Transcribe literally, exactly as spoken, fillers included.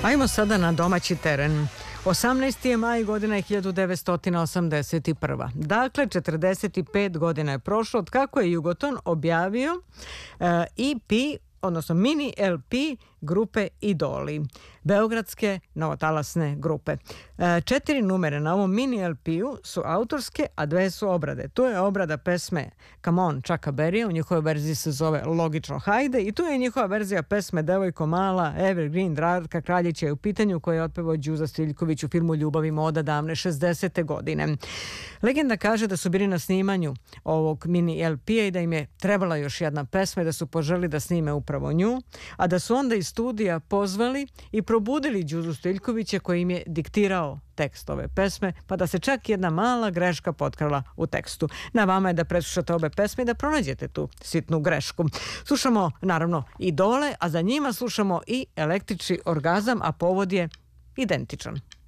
Ajmo sada na domaći teren. osamnaesti je maj, godina je hiljadu devetsto osamdeset prva. Dakle, četrdeset pet godina je prošlo od kako je Jugoton objavio uh, E P, odnosno mini L P grupe Idoli, beogradske novotalasne grupe. E, četiri numere na ovom mini L P-u su autorske, a dve su obrade. Tu je obrada pesme Come On Chucka Berrya, u njihovoj verziji se zove Logično hajde, i tu je njihova verzija pesme Devojko mala, Evergreen, Dratka Kraljića je u pitanju, koje je otpevao Đuza Stiljković u filmu Ljubav i moda davne šezdesete godine. Legenda kaže da su bili na snimanju ovog mini L P-a i da im je trebala još jedna pesma i da su poželi da snime upravo nju, a da su onda iz studija pozvali i probudili Đuzu Stiljkovića koji im je diktirao tekst ove pesme, pa da se čak jedna mala greška potkrala u tekstu. Na vama je da preslušate obe pesme i da pronađete tu sitnu grešku. Slušamo naravno Idole, a za njima slušamo i Električni orgazam, a povod je identičan.